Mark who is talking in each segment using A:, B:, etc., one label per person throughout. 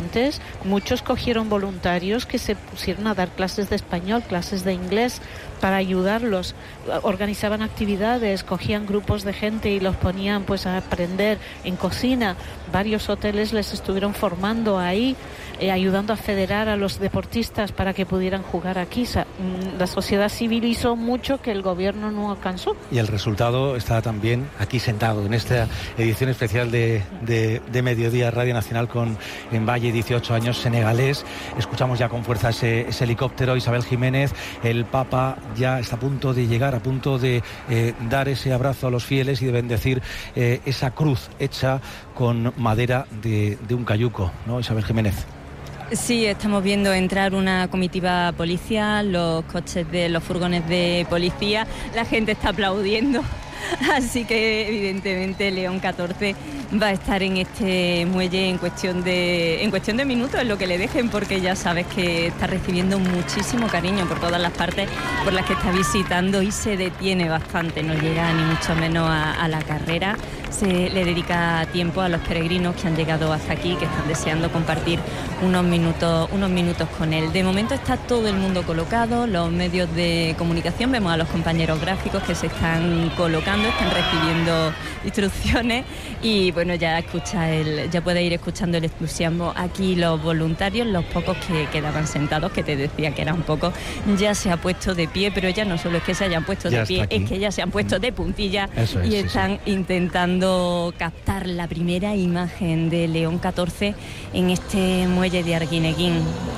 A: estudiantes, muchos cogieron voluntarios que se pusieron a dar clases de español, clases de inglés, para ayudarlos. Organizaban actividades, cogían grupos de gente y los ponían pues a aprender en cocina. Varios hoteles les estuvieron formando ahí, ayudando a federar a los deportistas para que pudieran jugar aquí. La sociedad civil hizo mucho que el gobierno no alcanzó.
B: Y el resultado está también aquí sentado en esta edición especial de Mediodía Radio Nacional con en Valle, 18 años, senegalés. Escuchamos ya con fuerza ese helicóptero. Isabel Jiménez, el Papa ya está a punto de llegar, a punto de dar ese abrazo a los fieles y de bendecir esa cruz hecha con madera de un cayuco, ¿no, Isabel Jiménez?
C: Sí, estamos viendo entrar una comitiva policial, los coches de los furgones de policía, la gente está aplaudiendo. Así que evidentemente León XIV va a estar en este muelle en cuestión de minutos, en lo que le dejen, porque ya sabes que está recibiendo muchísimo cariño por todas las partes por las que está visitando y se detiene bastante, no llega ni mucho menos a la carrera. Se le dedica tiempo a los peregrinos que han llegado hasta aquí, que están deseando compartir unos minutos con él. De momento está todo el mundo colocado, los medios de comunicación, vemos a los compañeros gráficos que se están colocando, están recibiendo instrucciones y bueno, ya puede ir escuchando el entusiasmo aquí. Los voluntarios, los pocos que quedaban sentados, que te decía que eran pocos, ya se ha puesto de pie, pero ya no solo es que se hayan puesto de pie, es que ya se han puesto de puntilla y están intentando captar la primera imagen de León XIV en este muelle de Arguineguín.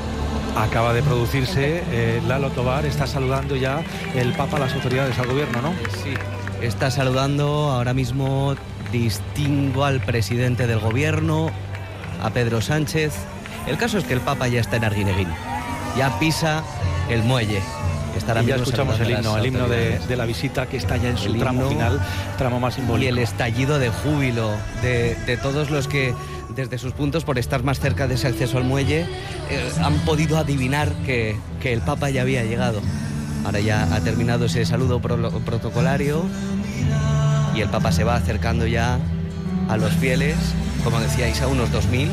B: Acaba de producirse, Lalo Tobar está saludando ya el Papa a las autoridades, al gobierno, ¿no?
D: Sí, está saludando ahora mismo, distingo al presidente del gobierno, a Pedro Sánchez. El caso es que el Papa ya está en Arguineguín, ya pisa el muelle.
B: Y ya escuchamos el himno de la visita, que está ya en su tramo final, tramo más simbólico.
D: Y el estallido de júbilo de todos los que, desde sus puntos, por estar más cerca de ese acceso al muelle, han podido adivinar que el Papa ya había llegado. Ahora ya ha terminado ese saludo protocolario y el Papa se va acercando ya a los fieles, como decíais, a unos 2000.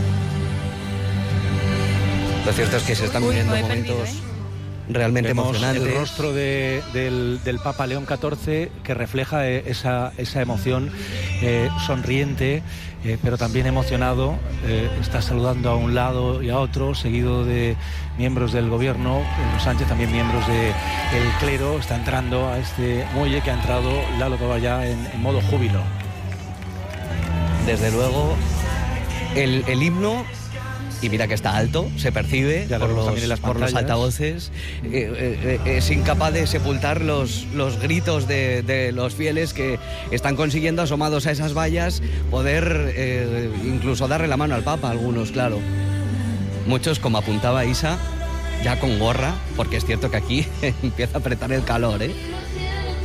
D: Lo cierto es que se están viviendo momentos realmente emocionantes.
B: El rostro del Papa León XIV, que refleja esa emoción, sonriente, pero también emocionado. Está saludando a un lado y a otro, seguido de miembros del gobierno. Pedro Sánchez, también miembros del clero. Está entrando a este muelle, que ha entrado Lalo Tobar ya en modo júbilo.
D: Desde luego, el himno, y mira que está alto, se percibe por los altavoces, es incapaz de sepultar los gritos de los fieles que están consiguiendo, asomados a esas vallas, poder incluso darle la mano al Papa, algunos, claro. Muchos, como apuntaba Isa, ya con gorra, porque es cierto que aquí empieza a apretar el calor, ¿eh?